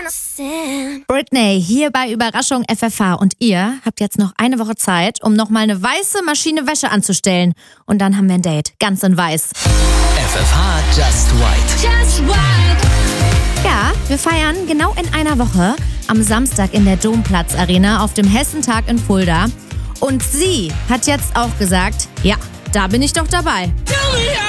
Britney hier bei Überraschung FFH und ihr habt jetzt noch eine Woche Zeit, um nochmal eine weiße Maschine Wäsche anzustellen. Und dann haben wir ein Date, ganz in weiß. FFH Just White. Ja, wir feiern genau in einer Woche am Samstag in der Domplatz Arena auf dem Hessentag in Fulda. Und sie hat jetzt auch gesagt, ja, da bin ich doch dabei. Tell me